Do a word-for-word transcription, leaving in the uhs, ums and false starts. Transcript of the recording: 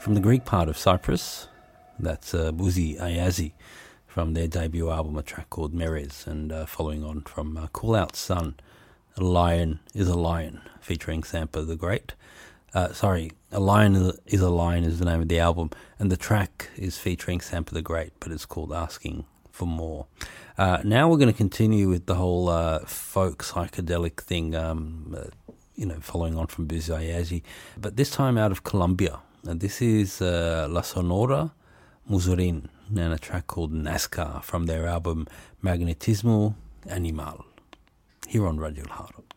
From the Greek part of Cyprus, that's uh, Buzi Ayazi from their debut album, a track called Meres, and uh, following on from uh, Cool Out Sun, A Lion is a Lion, featuring Sampa the Great. Uh, sorry, A Lion is a Lion is the name of the album, and the track is featuring Sampa the Great, but it's called Asking for More. Uh, now we're going to continue with the whole uh, folk psychedelic thing, um, uh, you know, following on from Buzi Ayazi, but this time out of Colombia. And this is uh, La Sonora Musurin and a track called Nazca from their album Magnetismo Animal, here on Radio El Haro.